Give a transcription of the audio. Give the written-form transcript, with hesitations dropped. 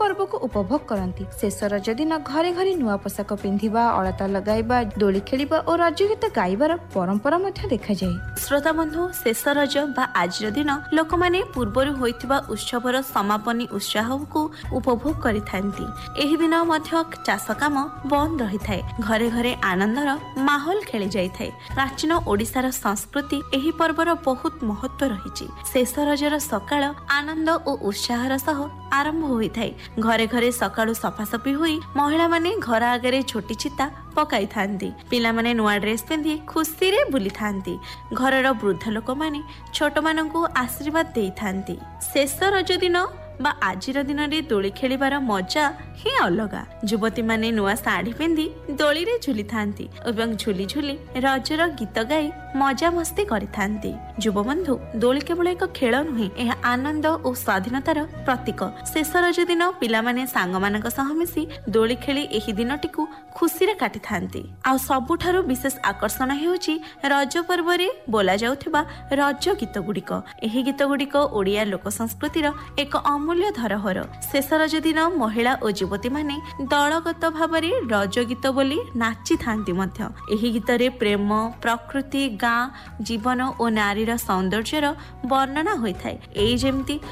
पर्व को उपभोग करती। शेष रज दिन घरे घरे नुआ पोशाक पिंधिबा, अलता लगाइबा, दोली खेलिबा और रज गीत गाइबार परंपरा मध्य देखा जाए। श्रोता बंधु, शेष रज बा आज दिन लोक माने पूर्वरु होइतिबा उत्सवर समापनी उत्साह को उपभोग करिथांती। एही दिन मध्य चाष काम बंद रही थाए, घरे घरे आनंदर माहौल खेली जाई थाए। प्राचीन ओडिशार संस्कृति एही पर्वर बहुत महत्व रही। शेष रजर सकाळ आनंद और उत्साहर सह आरंभ होई थाए। घरे घरे सकाळु सफासफी होई महिला माने घर आगे छोटी चिता पकाई थांती। पिला माने नुआ ड्रेस पिंधि खुशी रे बुली थांती। घरर वृद्ध लोक माने छोट मानकु आशीर्वाद देई थांती। शेष रज दिन बा आजिर दिन रे दोली खेलिबार मजा ही अलगा। युवती माने नुआ साड़ी पिंधि दोली रे झुली थांती एवं झुली झुली रजर गीत गाई मजा मस्ती करि थांती। युव बंधु, दोली केवल एक खेल नुहे, यह आनंद और स्वाधीनतार प्रतीक। शेष रज दिन पिला माने सांग मानक सह मिसी दोली खेली एही दिनटिकु खुशी रे काटि थांती। आ सबुठारु विशेष आकर्षण हेउची रज पर्व रे बोला जाउथिबा रज गीत गुडिक। एही गीत गुडिक ओडिया लोक संस्कृतिर एक अमूल्य धरोहर। शेष रज दिन महिला और युवती माने दलगत भावरे रज गीत बोली नाची थांती मध्य। एही गीत रे प्रेम, प्रकृति, गाँ, जीवन और नारीर सौंदर्यर वर्णना होइथाय। एई जेमती